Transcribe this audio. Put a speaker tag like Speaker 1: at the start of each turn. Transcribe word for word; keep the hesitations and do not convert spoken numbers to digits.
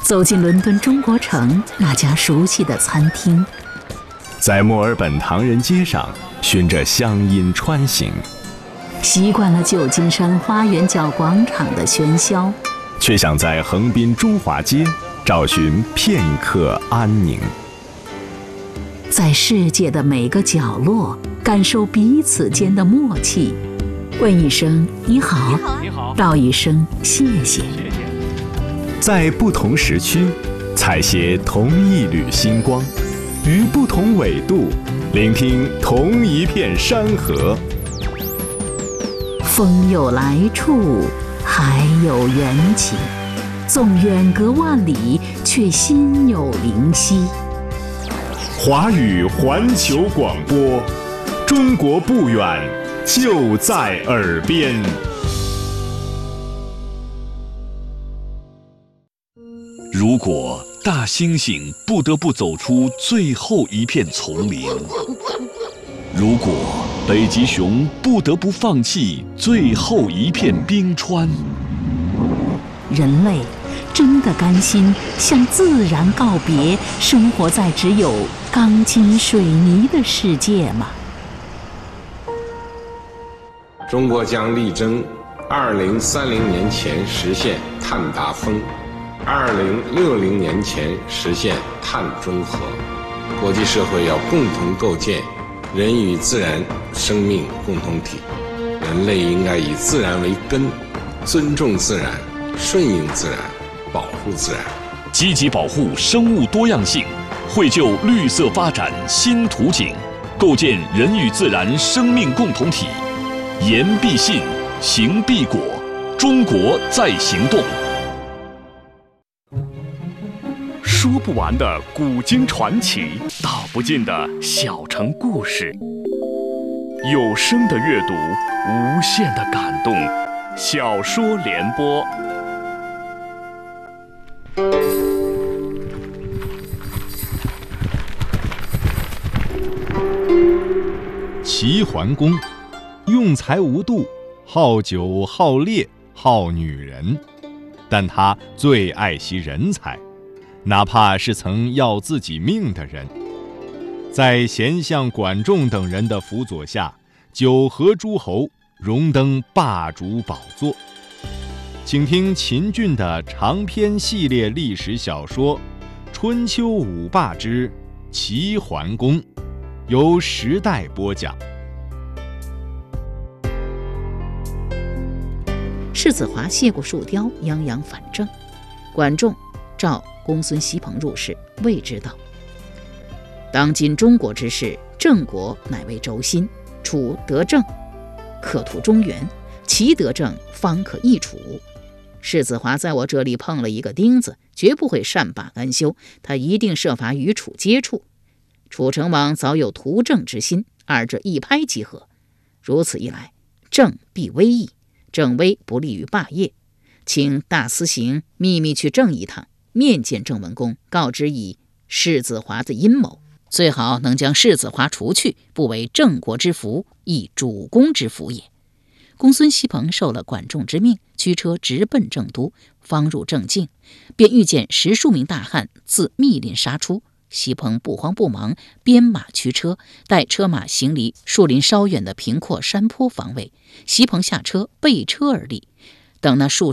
Speaker 1: 走进伦敦中国城那家熟悉的餐厅，
Speaker 2: 在墨尔本唐人街上循着乡音穿行，
Speaker 1: 习惯了旧金山花园角广场的喧嚣，
Speaker 2: 却想在横滨中华街找寻片刻安宁。
Speaker 1: 在世界的每个角落感受彼此间的默契，问一声你好，
Speaker 3: 你好，
Speaker 1: 道一声谢谢。
Speaker 2: 在不同时区采撷同一缕星光，于不同纬度聆听同一片山河。
Speaker 1: 风有来处，海有缘起，纵远隔万里，却心有灵犀。
Speaker 2: 华语环球广播，中国不远，就在耳边。
Speaker 4: 如果大猩猩不得不走出最后一片丛林，如果北极熊不得不放弃最后一片冰川，
Speaker 1: 人类真的甘心向自然告别，生活在只有钢筋水泥的世界吗？
Speaker 5: 中国将力争二零三零年前实现碳达峰，二零六零年前实现碳中和。国际社会要共同构建人与自然生命共同体，人类应该以自然为根，尊重自然，顺应自然，保护自然，
Speaker 4: 积极保护生物多样性，绘就绿色发展新图景，构建人与自然生命共同体。言必信，行必果，中国在行动。说不完的古今传奇，道不尽的小城故事，有声的阅读，无限的感动。小说联播。
Speaker 6: 齐桓公用才无度，好酒好猎好女人，但他最爱惜人才，哪怕是曾要自己命的人。在贤相管仲等人的辅佐下，九合诸侯，荣登霸主宝座。请听秦俊的长篇系列历史小说《春秋五霸之齐桓公》，由时代播讲。
Speaker 1: 世子华谢过树雕，泱泱反正。管仲召公孙锡朋入室，谓之道：当今中国之事，郑国乃为轴心，楚得政可图中原，齐得政方可易楚。世子华在我这里碰了一个钉子，绝不会善罢甘休，他一定设法与楚接触。楚成王早有图郑之心，二者一拍即合。如此一来，郑必危矣，郑危不利于霸业。请大司行秘密去郑一趟，面见郑文公，告知以世子华的阴谋，最好能将世子华除去，不为郑国之福，亦主公之福也。公孙锡朋受了管仲之命，驱车直奔郑都，方入郑境，便遇见十数名大汉自密林杀出。锡朋不慌不忙，鞭马驱车，待车马行离树林稍远的平阔山坡防卫。锡朋下车，背车而立，等那数